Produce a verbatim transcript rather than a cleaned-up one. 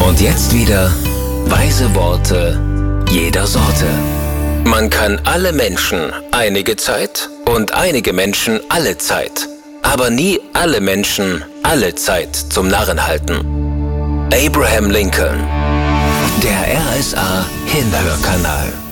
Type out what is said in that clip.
Und jetzt wieder weise Worte jeder Sorte. Man kann alle Menschen einige Zeit und einige Menschen alle Zeit, aber nie alle Menschen alle Zeit zum Narren halten. Abraham Lincoln. Der R S A Hinhörkanal.